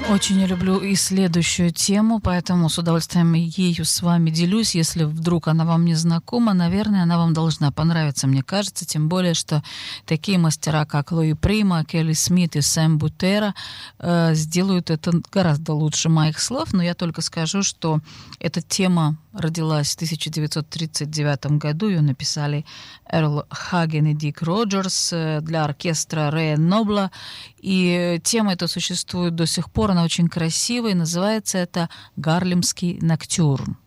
Очень я люблю и следующую тему, поэтому с удовольствием ею с вами делюсь. Если вдруг она вам не знакома, наверное, она вам должна понравиться, мне кажется. Тем более, что такие мастера, как Луи Прима, Келли Смит и Сэм Бутера, сделают это гораздо лучше моих слов. Но я только скажу, что эта тема родилась в 1939 году. Ее написали Эрл Хаген и Дик Роджерс для оркестра Рэя Нобла. И тема эта существует до сих пор, она очень красивая, и называется это «Гарлемский ноктюрн».